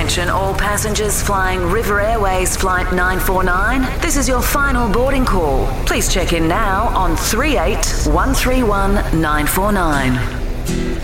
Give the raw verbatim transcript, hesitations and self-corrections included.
Attention all passengers flying River Airways Flight nine four nine. This is your final boarding call. Please check in now on three eight one three one nine four nine.